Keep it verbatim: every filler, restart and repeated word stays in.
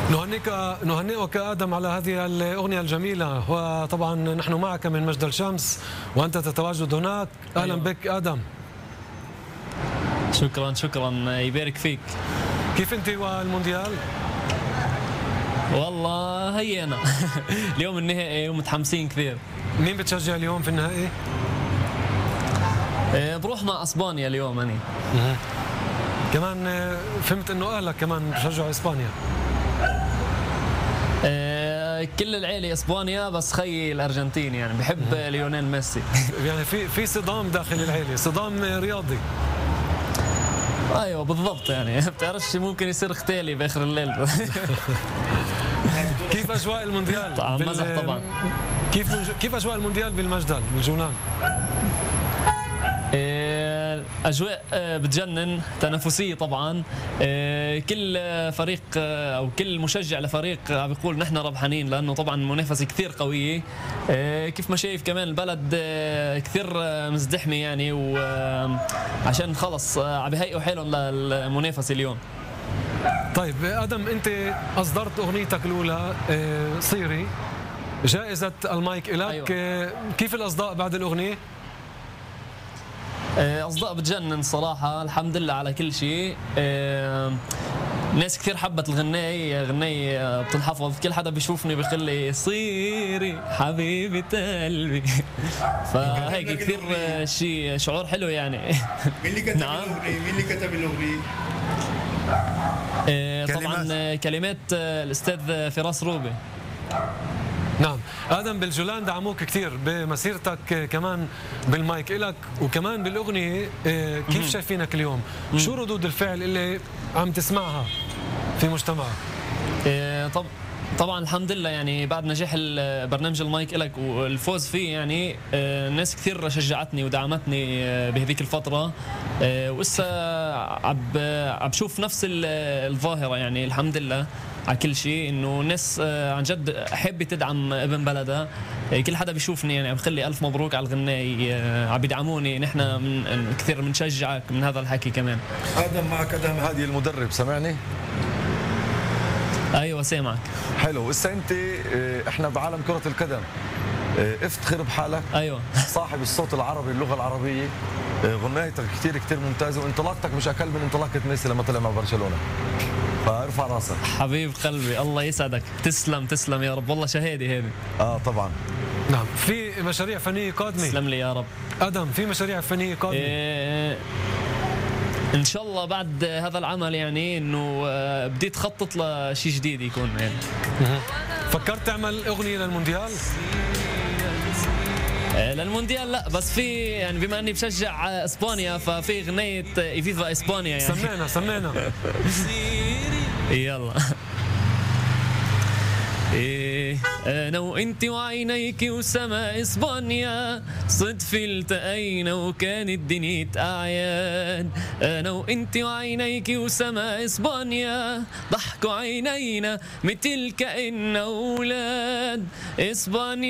نهنئك نهنئك آدم على هذه الأغنية الجميلة، وطبعا نحن معك من مجد الشمس وأنت تتواجد هناك. أهلا أيوة. بك آدم. شكرا شكرا يبارك فيك. كيف أنت والمونديال؟ والله هينا اليوم النهائي ومتحمسين كثير. مين بتشجع اليوم في النهائي؟ بروح مع اسبانيا اليوم أنا. كمان فهمت انه اهلك كمان بشجعوا اسبانيا. كل العيله اسبانيا بس خيي الارجنتين يعني بحب ليونيل ميسي. يعني في في صدام داخل العيله، صدام رياضي. ايوه بالضبط، يعني بتعرفش ممكن يصير اختالي باخر الليل. كيف اجواء المونديال؟ طبعا مزح طبعا. كيف كيف اجواء المونديال بالمجدل بالجولان؟ أجواء بتجنن، تنافسية طبعا. كل فريق أو كل مشجع لفريق عم بيقول نحن ربحانين، لأنه طبعا المنافسة كثير قوية. كيف ما شايف كمان البلد كثير مزدحمة يعني، وعشان خلص عم بيهيئوا حالهم للمنافسة اليوم. طيب آدم، أنت أصدرت أغنيتك الأولى صيري، جائزة المايك إلك. أيوة. كيف الأصداء بعد الأغنية؟ أصداء بتجنن صراحة، الحمد لله على كل شيء. ناس كثير حبت الغناية، غناية بتنحفظ، كل حدا بيشوفني بيقول لي صيري حبيبة قلبي. فهيك كثير شيء شعور حلو يعني. مين اللي كتب نعم. الأغنية؟ مين اللي كتب الأغنية؟ طبعا كلمات الأستاذ فراس روبي. نعم. آدم، بالجولان دعموك كثير بمسيرتك، كمان بالمايك إلك وكمان بالأغنية. كيف شايفينك اليوم؟ شو ردود الفعل اللي عم تسمعها في مجتمعك؟ طب طبعا الحمد لله، يعني بعد نجاح البرنامج المايك إلك والفوز فيه يعني الناس كثير شجعتني ودعمتني بهذيك الفترة، وإسا عم عم بشوف نفس الظاهرة يعني الحمد لله على كل شيء، انه الناس عن جد حابه تدعم ابن بلدها. كل حدا بيشوفني يعني عم بخلي الف مبروك على الغناي، عم بيدعموني. نحن من كثير بنشجعك من هذا الحكي كمان. ادم معك ادم هادي المدرب، سمعني؟ ايوه سامعك. حلو. هسه انت احنا بعالم كرة القدم، افتخر بحالك. ايوه صاحب الصوت العربي، اللغة العربية، غنايتك كثير كثير ممتازة، وانطلاقتك مش اقل من انطلاقة ميسي لما طلع مع برشلونة. فارفع راسك حبيب قلبي، الله يسعدك. تسلم تسلم يا رب، والله شهادة هذه. اه طبعا. نعم. في مشاريع فنية قادمة؟ تسلم لي يا رب. ادم، في مشاريع فنية قادمة؟ إيه ان شاء الله بعد هذا العمل يعني انه بديت اخطط لشيء جديد يكون يعني. فكرت تعمل اغنية للمونديال؟ للمونديال لا، بس في يعني بما اني بشجع اسبانيا ففي غنية ايفيفا اسبانيا يعني. سمعنا سمعنا. يلا. إيه أنا وأنت وعينيك وسما إسبانيا، صدف التقينا وكانت دنيا أعيان. أنا وأنت وعينيك وسما إسبانيا، ضحكوا عينينا مثل كأننا أولاد إسبانيا.